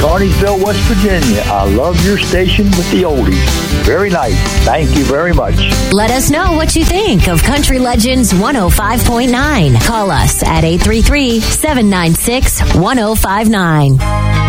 Carneysville, West Virginia. I love your station with the oldies. Very nice. Thank you very much. Let us know what you think of Country Legends 105.9. Call us at 833-796-1059.